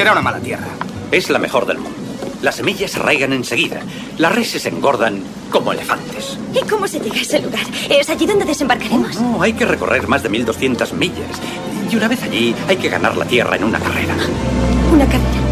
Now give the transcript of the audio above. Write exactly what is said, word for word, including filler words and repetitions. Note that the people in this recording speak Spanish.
Será una mala tierra. Es la mejor del mundo. Las semillas se arraigan enseguida. Las reses engordan como elefantes. ¿Y cómo se llega a ese lugar? ¿Es allí donde desembarcaremos? Oh, no, hay que recorrer más de mil doscientas millas. Y una vez allí, hay que ganar la tierra en una carrera. Una carrera.